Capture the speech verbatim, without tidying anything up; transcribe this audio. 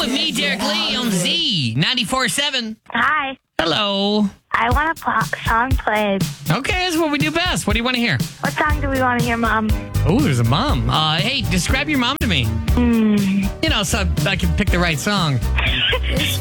with me, Derek Lee, on Z ninety-four seven. Hi. Hello. I want a pl- song played. Okay, that's what we do best. What do you want to hear? What song do we want to hear, Mom? Oh, there's a mom. Uh, hey, describe your mom to me. Mm. You know, so I can pick the right song.